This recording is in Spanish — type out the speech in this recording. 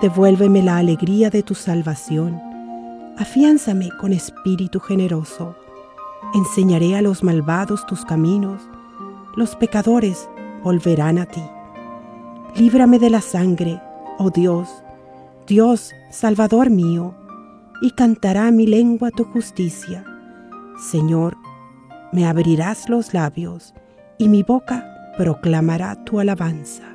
devuélveme la alegría de tu salvación. Afiánzame con espíritu generoso. Enseñaré a los malvados tus caminos. Los pecadores volverán a ti. Líbrame de la sangre, oh Dios, Dios, Salvador mío, y cantará mi lengua tu justicia. Señor, me abrirás los labios, y mi boca proclamará tu alabanza.